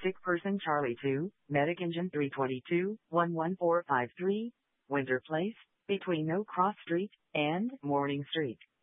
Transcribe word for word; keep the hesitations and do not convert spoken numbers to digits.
Sick person Charlie two, Medic Engine three twenty-two, one one four five three, Winter Place, between No Cross Street and Morning Street.